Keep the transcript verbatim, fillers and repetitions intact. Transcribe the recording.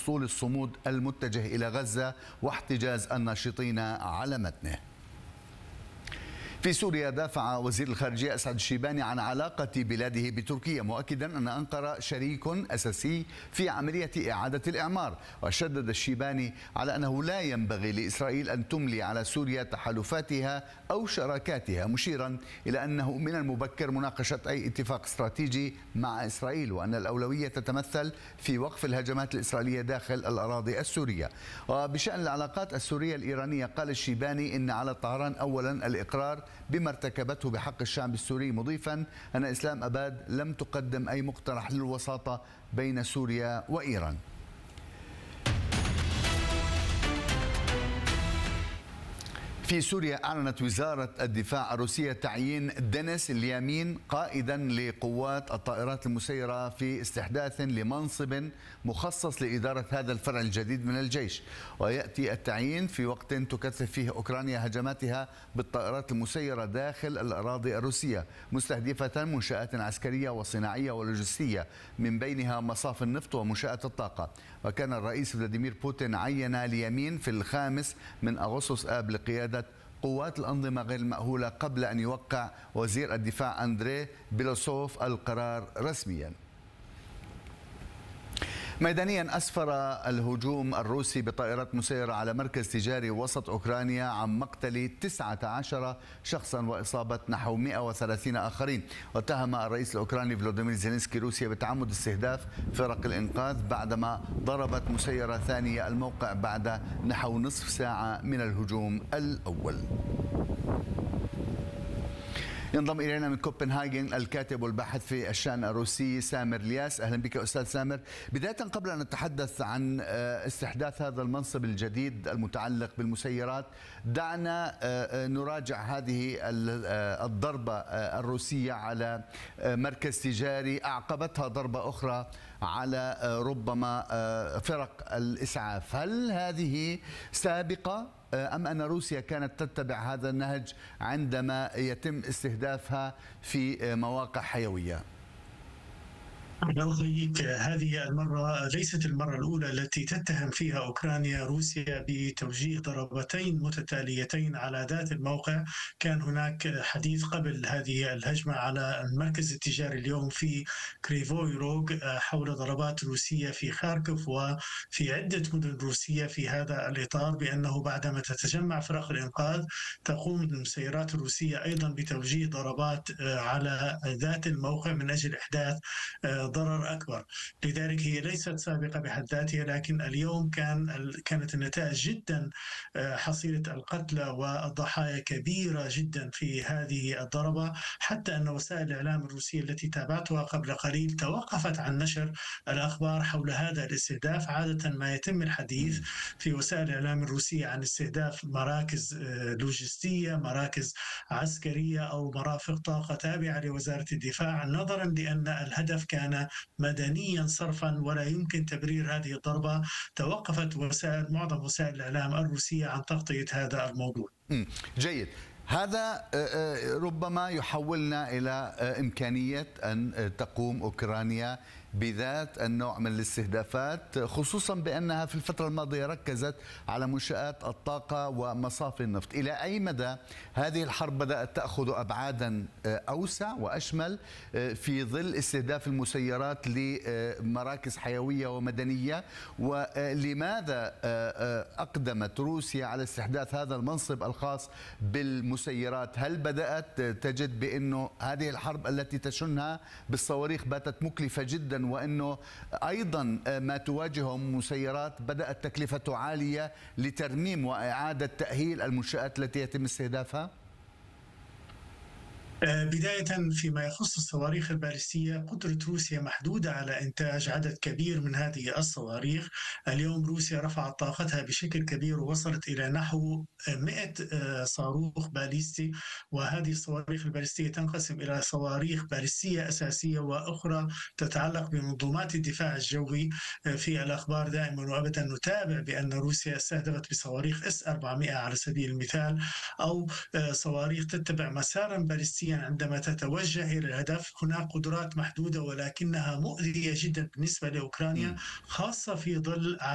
أسطول الصمود المتجه إلى غزة واحتجاز الناشطين على متنه. في سوريا دافع وزير الخارجية أسعد الشيباني عن علاقة بلاده بتركيا، مؤكدا أن أنقرة شريك أساسي في عملية إعادة الإعمار. وشدد الشيباني على أنه لا ينبغي لإسرائيل أن تملي على سوريا تحالفاتها أو شراكاتها، مشيرا إلى أنه من المبكر مناقشة أي اتفاق استراتيجي مع إسرائيل، وأن الأولوية تتمثل في وقف الهجمات الإسرائيلية داخل الأراضي السورية. وبشأن العلاقات السورية الإيرانية قال الشيباني إن على طهران أولا الإقرار بما ارتكبته بحق الشعب السوري، مضيفا أن إسلام أباد لم تقدم أي مقترح للوساطة بين سوريا وإيران. في سوريا أعلنت وزارة الدفاع الروسية تعيين دينيس اليامين قائدا لقوات الطائرات المسيرة في استحداث لمنصب مخصص لإدارة هذا الفرع الجديد من الجيش. ويأتي التعيين في وقت تكثف فيه أوكرانيا هجماتها بالطائرات المسيرة داخل الأراضي الروسية، مستهدفة منشآت عسكرية وصناعية ولوجستية، من بينها مصاف النفط ومنشآت الطاقة. وكان الرئيس فلاديمير بوتين عين اليمين في الخامس من أغسطس آب لقيادة قوات الأنظمة غير المأهولة، قبل أن يوقع وزير الدفاع أندري بيلوسوف القرار رسميا. ميدانيا أسفر الهجوم الروسي بطائرات مسيرة على مركز تجاري وسط أوكرانيا عن مقتل تسعة عشر شخصا وإصابة نحو مئة وثلاثين آخرين. واتهم الرئيس الأوكراني فلوديمير زيلينسكي روسيا بتعمد استهداف فرق الإنقاذ بعدما ضربت مسيرة ثانية الموقع بعد نحو نصف ساعة من الهجوم الأول. ينضم إلينا من كوبنهاجن الكاتب والباحث في الشأن الروسي سامر الياس. أهلا بك أستاذ سامر. بداية قبل أن نتحدث عن استحداث هذا المنصب الجديد المتعلق بالمسيرات، دعنا نراجع هذه الضربة الروسية على مركز تجاري أعقبتها ضربة أخرى على ربما فرق الإسعاف. هل هذه سابقة أم أن روسيا كانت تتبع هذا النهج عندما يتم استهدافها في مواقع حيوية؟ أنا أحييك. هذه المرة ليست المرة الأولى التي تتهم فيها أوكرانيا روسيا بتوجيه ضربتين متتاليتين على ذات الموقع. كان هناك حديث قبل هذه الهجمة على المركز التجاري اليوم في كريفوي روغ حول ضربات روسية في خاركوف وفي عدة مدن روسية في هذا الإطار، بأنه بعدما تتجمع فرق الإنقاذ تقوم المسيرات الروسية أيضا بتوجيه ضربات على ذات الموقع من أجل إحداث ضرر أكبر. لذلك هي ليست سابقة بحد ذاتها، لكن اليوم كان كانت النتائج جدا حصيلة القتلى والضحايا كبيرة جدا في هذه الضربة، حتى أن وسائل الإعلام الروسية التي تابعتها قبل قليل توقفت عن نشر الأخبار حول هذا الاستهداف. عادة ما يتم الحديث في وسائل الإعلام الروسية عن استهداف مراكز لوجستية، مراكز عسكرية أو مرافق طاقة تابعة لوزارة الدفاع، نظرا لأن الهدف كان مدنيا صرفا ولا يمكن تبرير هذه الضربة. توقفت وسائل معظم وسائل الإعلام الروسية عن تغطية هذا الموضوع. جيد. هذا ربما يحولنا إلى إمكانية أن تقوم أوكرانيا بذات النوع من الاستهدافات، خصوصا بأنها في الفترة الماضية ركزت على منشآت الطاقة ومصافي النفط. إلى أي مدى هذه الحرب بدأت تأخذ أبعادا أوسع وأشمل في ظل استهداف المسيرات لمراكز حيوية ومدنية؟ ولماذا أقدمت روسيا على استحداث هذا المنصب الخاص بالمسيرات؟ هل بدأت تجد بأنه هذه الحرب التي تشنها بالصواريخ باتت مكلفة جدا، وأنه أيضا ما تواجهه مسيرات بدأت تكلفته عالية لترميم وإعادة تأهيل المنشآت التي يتم استهدافها؟ بداية فيما يخص الصواريخ البالستية، قدرة روسيا محدودة على إنتاج عدد كبير من هذه الصواريخ. اليوم روسيا رفعت طاقتها بشكل كبير ووصلت إلى نحو مئة صاروخ باليستي، وهذه الصواريخ البالستية تنقسم إلى صواريخ بالستية أساسية وأخرى تتعلق بمنظومات الدفاع الجوي. في الأخبار دائما وأبدا نتابع بأن روسيا استهدفت بصواريخ إس أربعمئة على سبيل المثال، أو صواريخ تتبع مسارا بالستيا عندما تتوجه إلى الهدف. هناك قدرات محدودة ولكنها مؤذية جدا بالنسبة لأوكرانيا، خاصة في ظل